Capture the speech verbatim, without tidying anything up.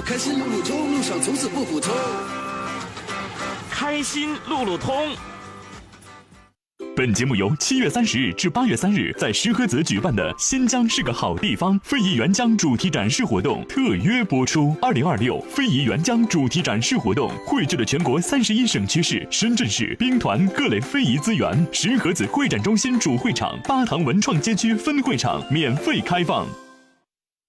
开心路路通，路上从此不普通。 开心路路通。 本节目由七月三十日至八月三日在石河子举办的“新疆是个好地方”非遗援疆主题展示活动特约播出。二零二六非遗援疆主题展示活动汇聚了全国三十一省区市、深圳市兵团各类非遗资源。石河子会展中心主会场、巴塘文创街区分会场免费开放。